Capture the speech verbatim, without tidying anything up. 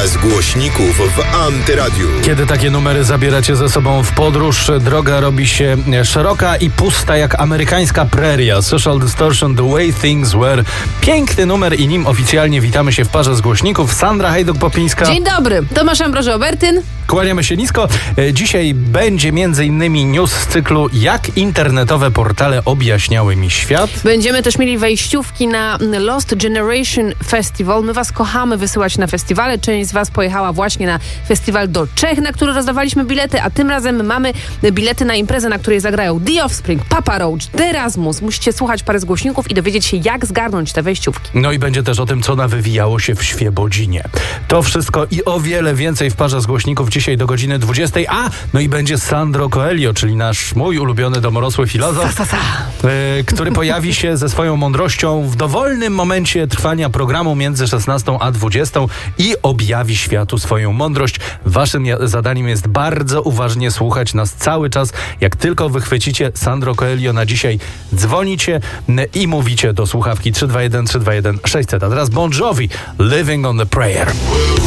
z głośników w Antyradiu. Kiedy takie numery zabieracie ze sobą w podróż, droga robi się szeroka i pusta jak amerykańska preria. Social Distortion, The Way Things Were. Piękny numer i nim oficjalnie witamy się w parze z głośników. Sandra Hajduk-Popińska. Dzień dobry, Tomasz Ambroży-Obertyn. Kłaniamy się nisko. Dzisiaj będzie między innymi news z cyklu Jak internetowe portale objaśniały mi świat. Będziemy też mieli wejściówki na Lost Generation Festival. My was kochamy wysyłać na festiwale. Część z was pojechała właśnie na festiwal do Czech, na który rozdawaliśmy bilety, a tym razem mamy bilety na imprezę, na której zagrają The Offspring, Papa Roach, The Erasmus. Musicie słuchać parę z głośników i dowiedzieć się, jak zgarnąć te wejściówki. No i będzie też o tym, co nawywijało się w Świebodzinie. To wszystko i o wiele więcej w parze z głośników dzisiaj do godziny dwudziestej. A, no i będzie Sandro Coelho, czyli nasz, mój ulubiony domorosły filozof, Sa, sa, sa. y, który pojawi się ze swoją mądrością w dowolnym momencie trwania programu między szesnastą a dwudziestą i objawi światu swoją mądrość. Waszym zadaniem jest bardzo uważnie słuchać nas cały czas. Jak tylko wychwycicie Sandro Coelho na dzisiaj, dzwonicie i mówicie do słuchawki trzy dwa jeden trzy dwa jeden sześćset. A teraz Bon Jovi, Living on the Prayer.